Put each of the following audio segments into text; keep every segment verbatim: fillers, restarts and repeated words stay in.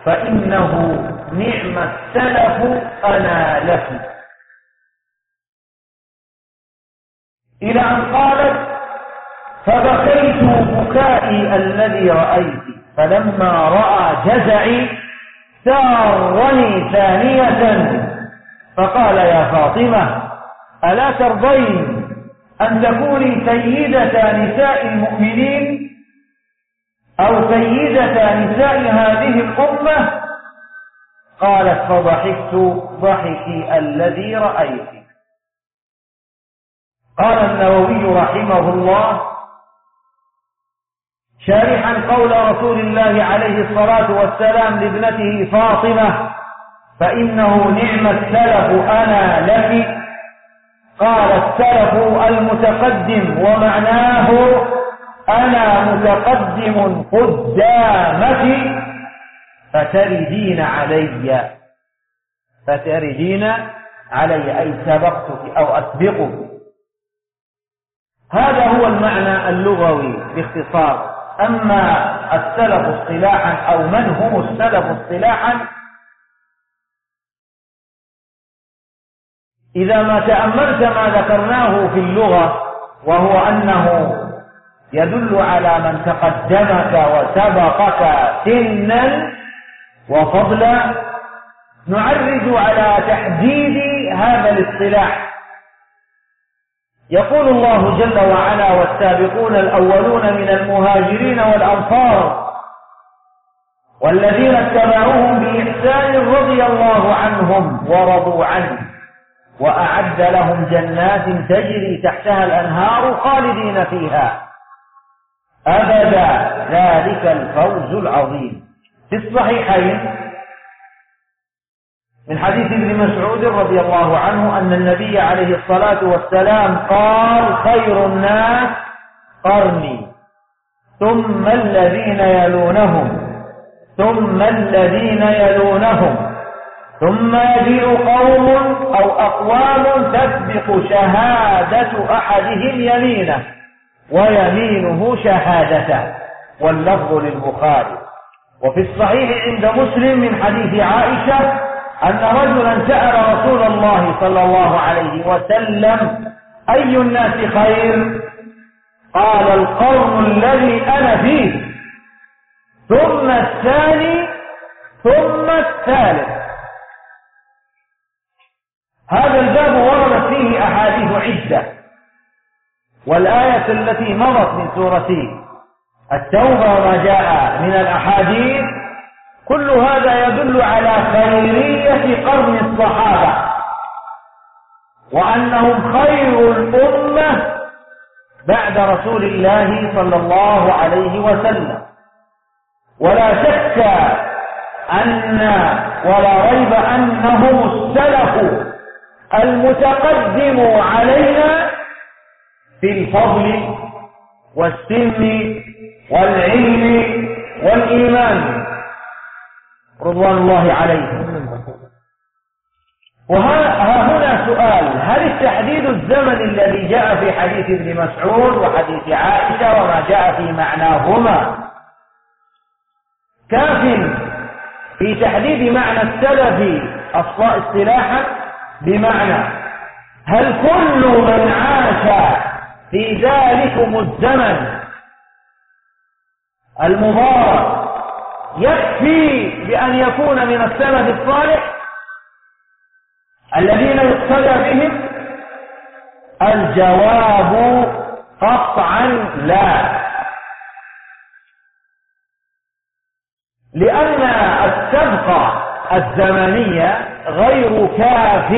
فإنه نعم السلف أنا لك. إلى أن قالت: فبكيت بكائي الذي رأيت، فلما رأى جزعي سارني ثانية، فقال: يا فاطمة، ألا ترضين أن تكوني سيدة نساء المؤمنين أو سيدة نساء هذه الأمة؟ قالت: فضحكت ضحكي الذي رأيت. قال النووي رحمه الله شارحا قول رسول الله عليه الصلاة والسلام لابنته فاطمة: فإنه نعم السلف أنا لك. قال: السلف المتقدم، ومعناه أنا متقدم قدامك فتردين علي، فتردين علي أي سبقتك أو أسبقك. هذا هو المعنى اللغوي باختصار. أما السلف اصطلاحا أو من هم السلف اصطلاحا، إذا ما تأملت ما ذكرناه في اللغة، وهو أنه يدل على من تقدمك وسبقك سنا وفضلا، نعرج على تحديد هذا الاصطلاح. يقول الله جل وعلا: والسابقون الأولون من المهاجرين والأنصار والذين اتبعوهم بإحسان رضي الله عنهم ورضوا عنه وأعد لهم جنات تجري تحتها الأنهار خالدين فيها أبدا ذلك الفوز العظيم. في الصحيحين من حديث ابن مسعود رضي الله عنه أن النبي عليه الصلاة والسلام قال: خير الناس قرني ثم الذين يلونهم ثم الذين يلونهم ثم يجيء قوم أو أقوام تسبق شهادة أحدهم يمينه ويمينه شهادته، واللفظ للبخاري. وفي الصحيح عند مسلم من حديث عائشة أن رجلا سأل رسول الله صلى الله عليه وسلم: أي الناس خير؟ قال: القرن الذي أنا فيه، ثم الثاني، ثم الثالث. هذا الباب وردت فيه أحاديث عدة، والآية التي مضت من سورة التوبة وما جاء من الأحاديث كل هذا يدل على خيرية قرن الصحابة، وأنهم خير الأمة بعد رسول الله صلى الله عليه وسلم. ولا شك أن ولا ريب أنهم السلف المتقدم علينا في الفضل والسن والعلم والإيمان رضوان الله عليهم. وها هنا سؤال: هل التحديد الزمني الذي جاء في حديث ابن مسعود وحديث عائشة وما جاء في معناهما كاف في تحديد معنى السلف اصطلاحا؟ بمعنى هل كل من عاش في ذلكم الزمن المبارك يكفي بأن يكون من السلف الصالح الذين يقتدى بهم؟ الجواب قطعا لا، لأن السبقة الزمنية غير كاف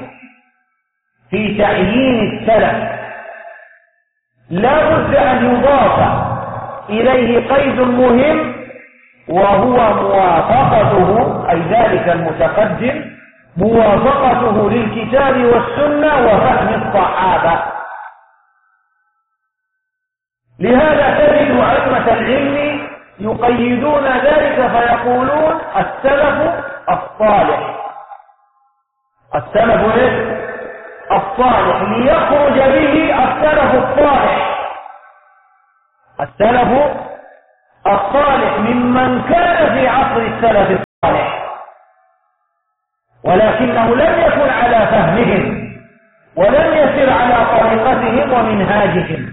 في تعيين السلف، لا بد أن يضاف إليه قيد مهم، وهو موافقته، أي ذلك المتقدم موافقته للكتاب والسنة وفهم الصحابة. لهذا تجد أئمة العلم يقيدون ذلك فيقولون السلف الصالح، السلف الصالح، ليخرج به السلف الصالح، السلف الصالح ممن كان في عصر السلف الصالح. ولكنه لم يكن على فهمهم ولم يسر على طريقتهم ومنهاجهم.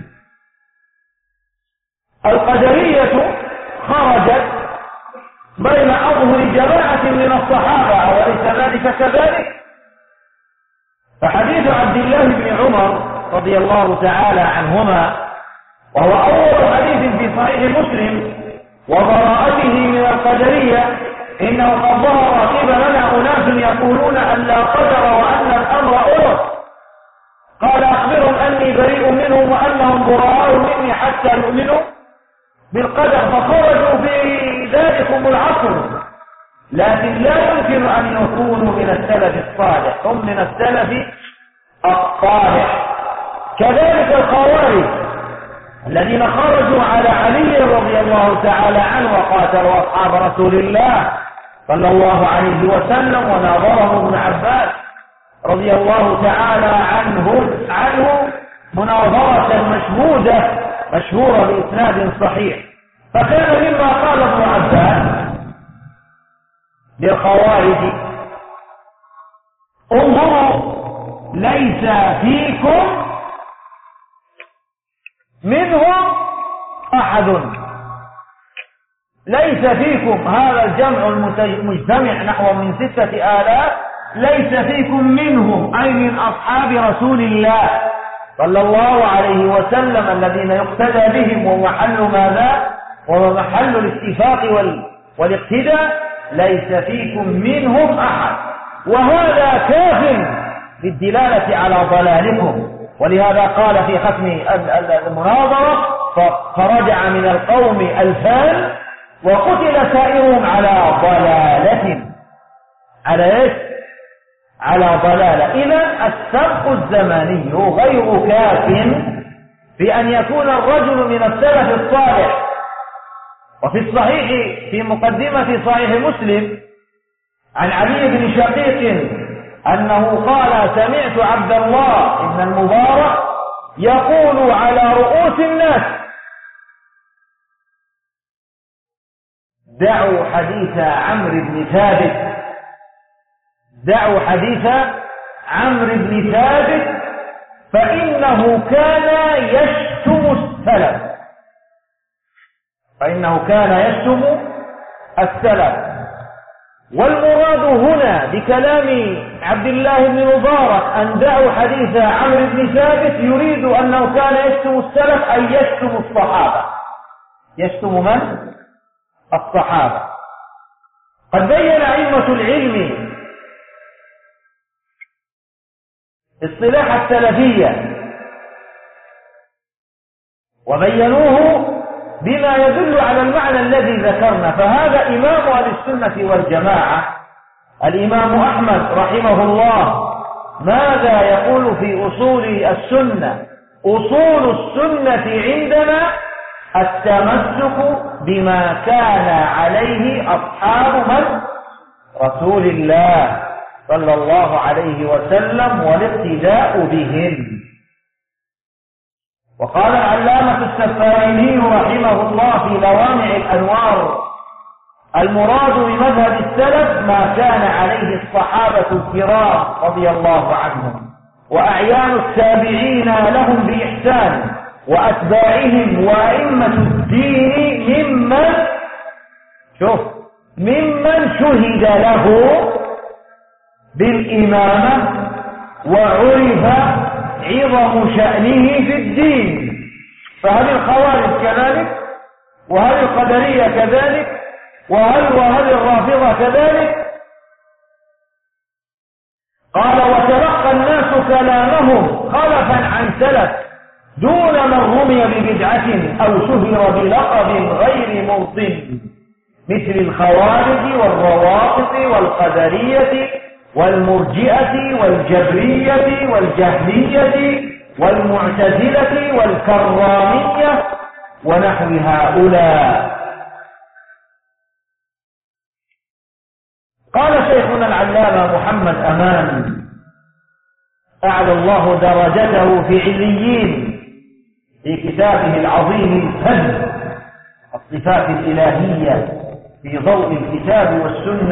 القدرية خرجت بين أظهر جماعة من الصحابة، وليس ذلك كذلك؟ فحديث عبد الله بن عمر رضي الله تعالى عنهما، وهو أول حديث في صحيح مسلم، وبراءته من القدرية، إنه قد ظهر قبلنا أناس يقولون أن لا قدر وأن الأمر أرض، قال أخبرهم أني بريء منهم وأنهم براء مني حتى يؤمنوا بالقدر، فخرجوا في ذلكم العصر، لكن لا يمكن أن يكونوا من السلف الصالح، هم من السلف الصالح. كذلك الخوارج الذين خرجوا على علي رضي الله تعالى عنه وقاتلوا أصحاب رسول الله صلى الله عليه وسلم، وناظرهم ابن عباس رضي الله تعالى عنه عنه مناظرة مشهودة مشهورة بإسناد صحيح. فكان مما قال ابن عباس للخوارج: انظروا، ليس فيكم منهم أحد، ليس فيكم، هذا الجمع المجتمع نحو من ستة آلاف، ليس فيكم منهم أي من أصحاب رسول الله صلى الله عليه وسلم الذين يقتدى بهم، ومحل ماذا؟ ومحل الاتفاق والاقتداء، ليس فيكم منهم أحد، وهذا كاف للدلالة على ضلالكم. ولهذا قال في ختم المناظرة: فرجع من القوم ألفان وقتل سائرهم على ضلالة. على ايش؟ على ضلالة. إذن السبق الزمني غير كاف في أن يكون الرجل من السلف الصالح. وفي الصحيح في مقدمة صحيح مسلم عن علي بن شقيق أنه قال: سمعت عبد الله بن المبارك يقول على رؤوس الناس: دعوا حديث عمرو بن ثابت، دعوا حديث عمرو بن ثابت فإنه كان يشتم السلف، فإنه كان يشتم السلف. والمراد هنا بكلام عبد الله بن مبارك أن دعوا حديث عمرو بن ثابت يريد أنه كان يشتم السلف، أي يشتم الصحابة. يشتم من؟ الصحابة. قد بين أئمة العلم اصطلاح السلفية وبينوه بما يدل على المعنى الذي ذكرنا. فهذا إمام أهل السنة والجماعة الإمام أحمد رحمه الله ماذا يقول في أصول السنة؟ أصول السنة عندنا التمسك بما كان عليه أصحاب من؟ رسول الله صلى الله عليه وسلم، والاقتداء بهم. وقال العلامة السفاريني رحمه الله في لوامع الأنوار: المراد بمذهب السلف ما كان عليه الصحابة الكرام رضي الله عنهم، وأعيان التابعين لهم بإحسان، وأتباعهم وأئمة الدين ممن شوف ممن شهد له بالإمامة وعرف عظم شأنه في الدين. فهل الخوارج كذلك؟ وهل القدرية كذلك؟ وهل وهل الرافضة كذلك؟ قال: وتلقى الناس كلامهم خلفا عن سلف دون من رمي ببدعة أو شهر بلقب غير موطن، مثل الخوارج والروافض والقدرية والمرجئة والجبرية والجهمية والمعتزلة والكرامية ونحو هؤلاء. قال شيخنا العلامة محمد أمان أعلى الله درجته في عليين في كتابه العظيم الفن الصفات الإلهية في ضوء الكتاب والسنة